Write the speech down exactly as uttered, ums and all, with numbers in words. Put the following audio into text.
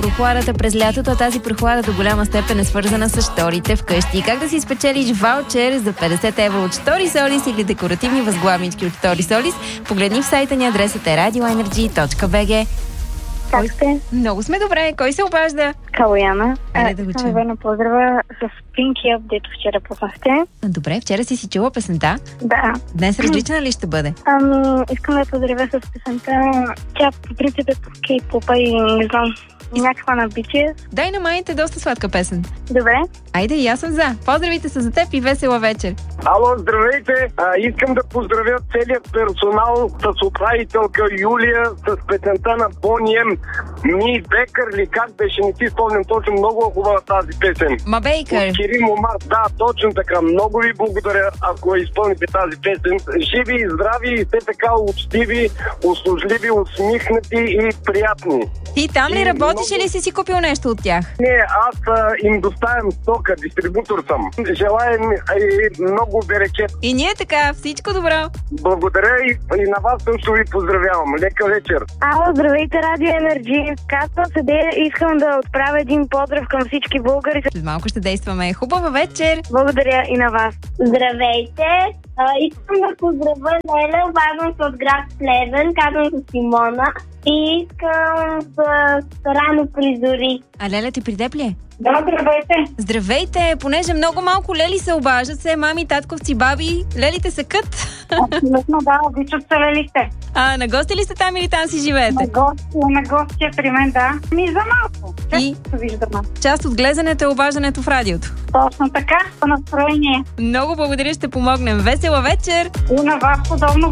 прохладата през лятото, а тази прохлада до голяма степен е свързана с шторите вкъщи. Как да си спечелиш ваучер за петдесет евро от Штори Солис или декоративни възглавнички от Штори Солис? Погледни в сайта ни, адресът е радио енерджи точка би джи. Как сте? Много сме добре. Кой се обажда? Калояна. Айде да го чуем. Искам да поздрава с Pinky Up, дето вчера пуснахте. Добре, вчера си си чула песента. Да. Днес различна ли ще бъде? Ами, искам да я поздравя с песента. Тя по принцип е по кей-попа и не знам, някаква на би ти ес. Дай на майните, доста сладка песен. Добре. Айде, и аз съм за. Поздравите са за теб и весела вечер. Ало, здравейте! А, искам да поздравя целият персонал с управителка Юлия с песента на Бони Ем. Ми Бекър ли как беше, не си спомням точно, много хубава тази песен. Ма Бейкър. От Кирил Момар, да, точно така. Много ви благодаря, ако изпълните тази песен. Живи и здрави и те така учтиви, услужливи, усмихнати и приятни. Ти там ли И работиш много... или си си купил нещо от тях? Не, аз а, им доставям стока, дистрибутор съм. Желая и много берекет. И ние така, всичко добро. Благодаря и, и на вас също ви поздравявам. Лека вечер. Ало, здравейте, Радио Енерджи. Казвам се Дея, искам да отправя един поздрав към всички българи. След малко ще действаме. Хубава вечер! Благодаря и на вас. Здравейте! А, искам да поздравя Леля, обаждам се от град Плевен, казвам се Симона и искам с рано при зори. А Леля ти при теб ли е? Да, здравейте. Здравейте! Понеже много малко лели се обаждат се, мами, татковци, баби, лелите са кът. Абсолютно, да, обичат се лелите. А, на гости ли сте там или там си живеете? На гости, на гости е при мен, да. Ми за малко. И? Често виждаме. Част от глезането е обаждането в радиото. Точно така, по настроение. Много благодаря, ще помогнем. Весела вечер! И на вас подобно